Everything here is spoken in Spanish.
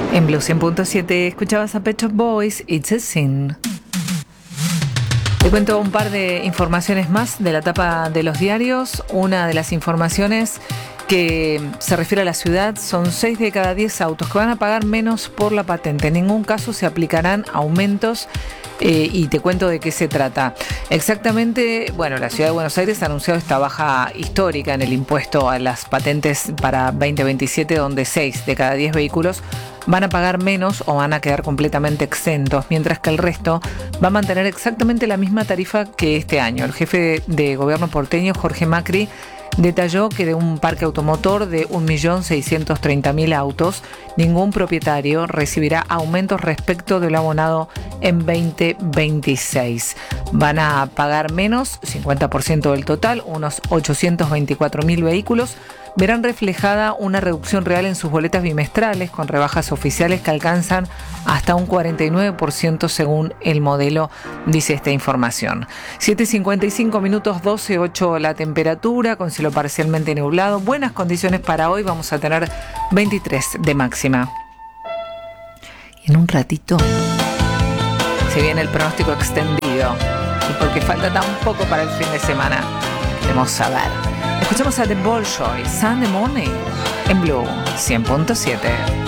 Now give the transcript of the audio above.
En Blue 100.7 escuchabas a Pet Shop Boys, It's a Sin. Te cuento un par de informaciones más de la tapa de los diarios. Una de las informaciones que se refiere a la ciudad son 6 de cada 10 autos que van a pagar menos por la patente. En ningún caso se aplicarán aumentos y te cuento de qué se trata. Exactamente, bueno, la ciudad de Buenos Aires ha anunciado esta baja histórica en el impuesto a las patentes para 2027, donde 6 de cada 10 vehículos van a pagar menos o van a quedar completamente exentos, mientras que el resto va a mantener exactamente la misma tarifa que este año. El jefe de gobierno porteño, Jorge Macri, detalló que de un parque automotor de 1.630.000 autos, ningún propietario recibirá aumentos respecto del abonado en 2026. Van a pagar menos, 50% del total, unos 824.000 vehículos. Verán reflejada una reducción real en sus boletas bimestrales, con rebajas oficiales que alcanzan hasta un 49% según el modelo, dice esta información. 7:55 minutos, 12:08 la temperatura, con cielo parcialmente nublado. Buenas condiciones para hoy, vamos a tener 23 de máxima. Y en un ratito se viene el pronóstico extendido. Y porque falta tan poco para el fin de semana, queremos saber. Escuchamos a The Bolshoi, Sunday Morning, en Blue 100.7.